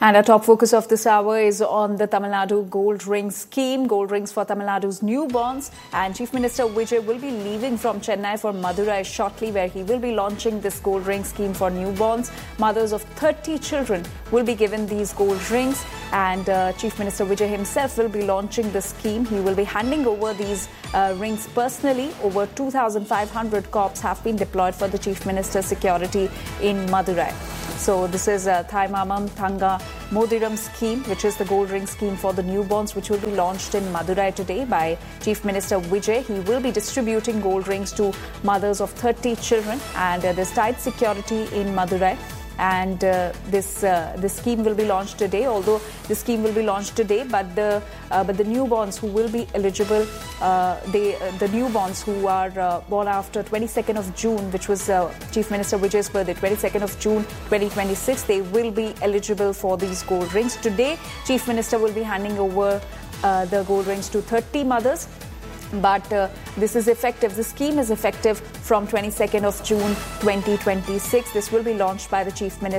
And our top focus of this hour is on the Tamil Nadu Gold Ring scheme, gold rings for Tamil Nadu's newborns. And Chief Minister Vijay will be leaving from Chennai for Madurai shortly, where he will be launching this gold ring scheme for newborns. Mothers of 30 children will be given these gold rings, and Chief Minister Vijay himself will be launching the scheme. He will be handing over these rings personally. Over 2,500 cops have been deployed for the Chief Minister's security in Madurai. So this is Thai Mamam Thanga Modiram scheme, which is the gold ring scheme for the newborns, which will be launched in Madurai today by Chief Minister Vijay. He will be distributing gold rings to mothers of 30 children, and there's tight security in Madurai. And this scheme will be launched today. Although the scheme will be launched today, but the newborns who will be eligible, the newborns who are born after 22nd of June, which was Chief Minister Vijay's birthday, 22nd of June 2026, they will be eligible for these gold rings. Today, Chief Minister will be handing over the gold rings to 30 mothers. But this is effective. The scheme is effective from 22nd of June 2026. This will be launched by the Chief Minister.